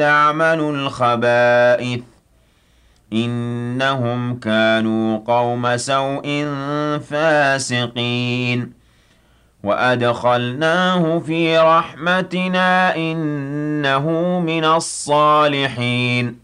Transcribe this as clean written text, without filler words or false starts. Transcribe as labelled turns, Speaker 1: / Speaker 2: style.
Speaker 1: يعملوا الخبائث إنهم كانوا قوم سوء فاسقين وأدخلناه في رحمتنا إنه من الصالحين